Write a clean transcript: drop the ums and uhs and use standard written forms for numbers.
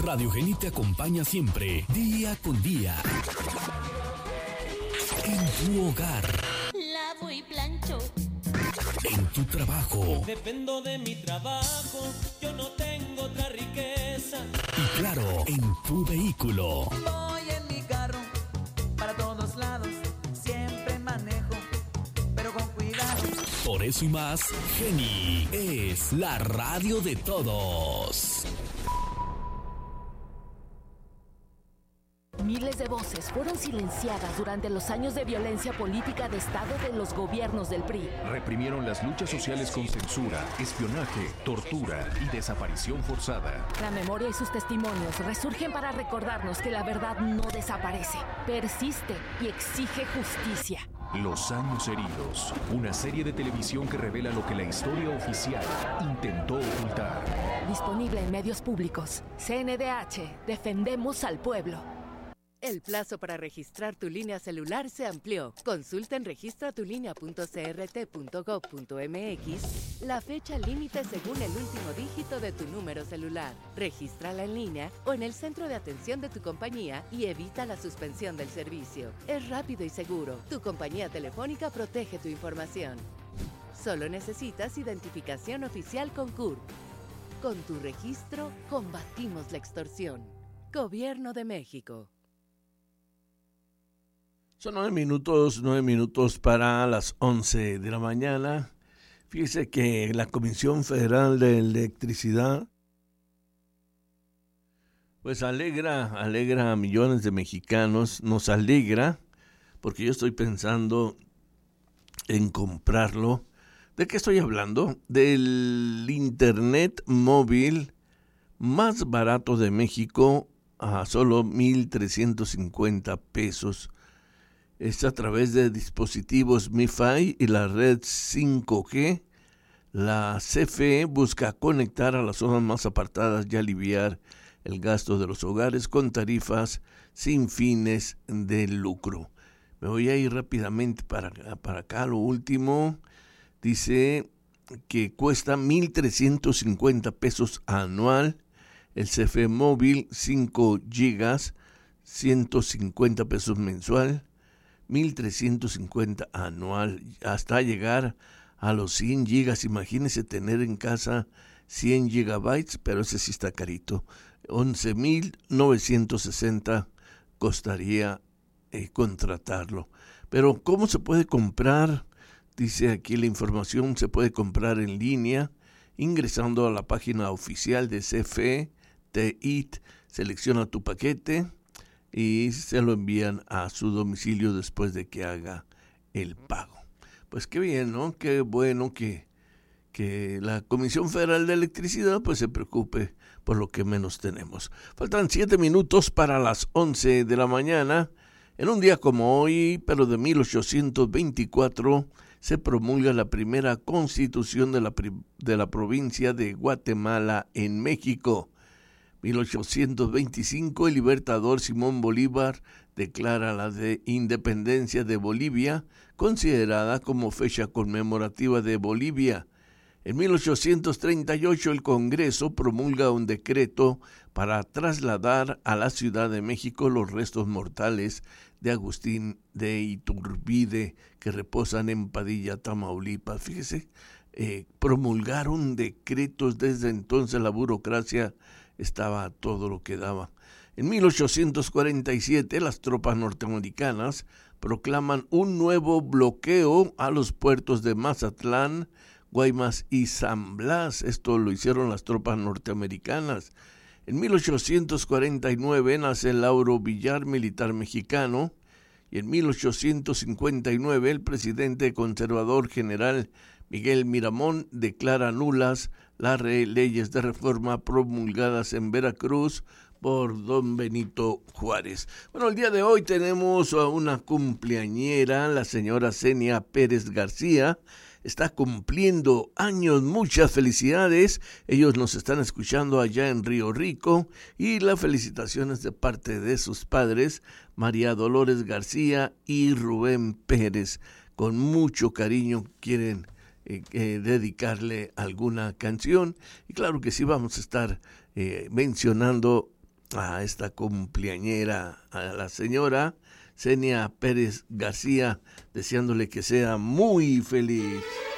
Radio Geni te acompaña siempre, día con día. En tu hogar. Lavo y plancho. En tu trabajo. Dependo de mi trabajo, yo no tengo otra riqueza. Y claro, en tu vehículo. Voy en mi carro, para todos lados, siempre manejo, pero con cuidado. Por eso y más, Geni es la radio de todos. Miles de voces fueron silenciadas durante los años de violencia política de Estado de los gobiernos del PRI. Reprimieron las luchas sociales con censura, espionaje, tortura y desaparición forzada. La memoria y sus testimonios resurgen para recordarnos que la verdad no desaparece, persiste y exige justicia. Los años heridos, una serie de televisión que revela lo que la historia oficial intentó ocultar. Disponible en medios públicos. CNDH, defendemos al pueblo. El plazo para registrar tu línea celular se amplió. Consulta en registratulinea.crt.gov.mx la fecha límite según el último dígito de tu número celular. Regístrala en línea o en el centro de atención de tu compañía y evita la suspensión del servicio. Es rápido y seguro. Tu compañía telefónica protege tu información. Solo necesitas identificación oficial con CURP. Con tu registro, combatimos la extorsión. Gobierno de México. Son 9 minutos para las 11 de la mañana. Fíjese que la Comisión Federal de Electricidad pues alegra a millones de mexicanos. Nos alegra porque yo estoy pensando en comprarlo. ¿De qué estoy hablando? Del internet móvil más barato de México a solo 1,350 pesos. Es a través de dispositivos MiFi y la red 5G. La CFE busca conectar a las zonas más apartadas y aliviar el gasto de los hogares con tarifas sin fines de lucro. Me voy a ir rápidamente para acá. Lo último dice que cuesta 1,350 pesos anual. El CFE móvil 5 gigas, 150 pesos mensual. 1,350 anual, hasta llegar a los 100 gigas. Imagínese tener en casa 100 gigabytes, pero ese sí está carito. 11,960 costaría contratarlo. Pero ¿cómo se puede comprar? Dice aquí la información, se puede comprar en línea, ingresando a la página oficial de CFE, TIT, selecciona tu paquete y se lo envían a su domicilio después de que haga el pago. Pues qué bien, ¿no? Qué bueno que la Comisión Federal de Electricidad pues se preocupe por lo que menos tenemos. Faltan 7 minutos para las 11 de la mañana. En un día como hoy, pero de 1824, se promulga la primera constitución de la provincia de Guatemala en México. 1825, el libertador Simón Bolívar declara la independencia de Bolivia, considerada como fecha conmemorativa de Bolivia. En 1838, el Congreso promulga un decreto para trasladar a la Ciudad de México los restos mortales de Agustín de Iturbide, que reposan en Padilla, Tamaulipas. Fíjese, promulgaron decretos. Desde entonces la burocracia estaba a todo lo que daba. En 1847, las tropas norteamericanas proclaman un nuevo bloqueo a los puertos de Mazatlán, Guaymas y San Blas. Esto lo hicieron las tropas norteamericanas. En 1849 nace Lauro Villar, militar mexicano, y en 1859 el presidente conservador general Miguel Miramón declara nulas las leyes de reforma promulgadas en Veracruz por don Benito Juárez. Bueno, el día de hoy tenemos a una cumpleañera, la señora Zenia Pérez García. Está cumpliendo años, muchas felicidades. Ellos nos están escuchando allá en Río Rico y las felicitaciones de parte de sus padres, María Dolores García y Rubén Pérez. Con mucho cariño quieren dedicarle alguna canción y claro que sí vamos a estar mencionando a esta cumpleañera, a la señora Zenia Pérez García, deseándole que sea muy feliz.